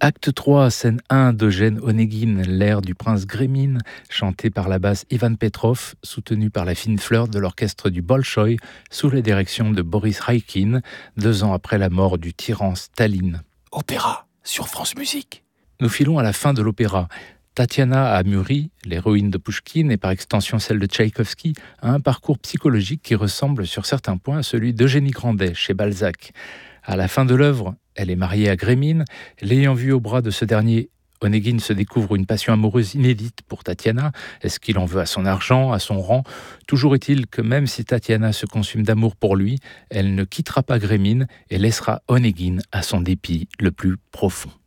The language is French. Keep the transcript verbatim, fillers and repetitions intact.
Acte trois, scène un d'Eugène Onegin, l'air du prince Grémine, chanté par la basse Ivan Petrov, soutenu par la fine fleur de l'orchestre du Bolchoï, sous la direction de Boris Raïkine, deux ans après la mort du tyran Staline. Opéra, sur France Musique. Nous filons à la fin de l'opéra. Tatiana a mûri, l'héroïne de Pouchkine et par extension celle de Tchaïkovski, a un parcours psychologique qui ressemble sur certains points à celui d'Eugénie Grandet chez Balzac. À la fin de l'œuvre, elle est mariée à Grémine. L'ayant vu au bras de ce dernier, Onegin se découvre une passion amoureuse inédite pour Tatiana. Est-ce qu'il en veut à son argent, à son rang ? Toujours est-il que même si Tatiana se consume d'amour pour lui, elle ne quittera pas Grémine et laissera Onegin à son dépit le plus profond.